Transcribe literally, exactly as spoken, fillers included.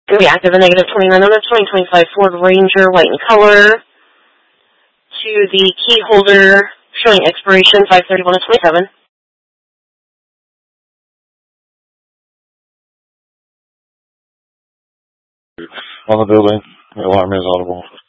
Going to be active and negative twenty-nine on a twenty twenty-five Ford Ranger, white in color, to the key holder showing expiration five thirty-one of twenty-seven. On the building, the alarm is audible.